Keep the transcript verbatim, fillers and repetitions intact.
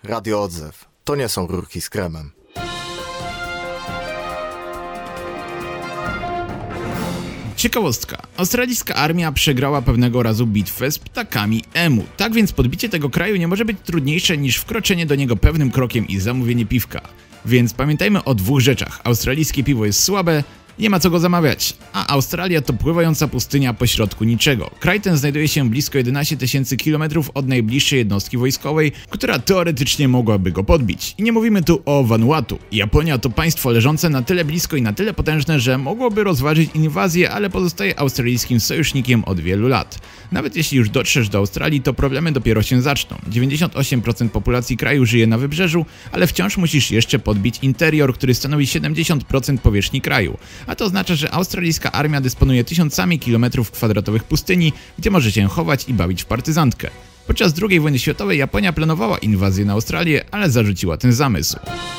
Radio Odzew. To nie są rurki z kremem. Ciekawostka. Australijska armia przegrała pewnego razu bitwę z ptakami emu. Tak więc podbicie tego kraju nie może być trudniejsze niż wkroczenie do niego pewnym krokiem i zamówienie piwka. Więc pamiętajmy o dwóch rzeczach. Australijskie piwo jest słabe, nie ma co go zamawiać, a Australia to pływająca pustynia pośrodku niczego. Kraj ten znajduje się blisko jedenaście tysięcy kilometrów od najbliższej jednostki wojskowej, która teoretycznie mogłaby go podbić. I nie mówimy tu o Vanuatu. Japonia to państwo leżące na tyle blisko i na tyle potężne, że mogłoby rozważyć inwazję, ale pozostaje australijskim sojusznikiem od wielu lat. Nawet jeśli już dotrzesz do Australii, to problemy dopiero się zaczną. dziewięćdziesiąt osiem procent populacji kraju żyje na wybrzeżu, ale wciąż musisz jeszcze podbić interior, który stanowi siedemdziesiąt procent powierzchni kraju. A to oznacza, że australijska armia dysponuje tysiącami kilometrów kwadratowych pustyni, gdzie może się chować i bawić w partyzantkę. Podczas drugiej wojny światowej Japonia planowała inwazję na Australię, ale zarzuciła ten zamysł.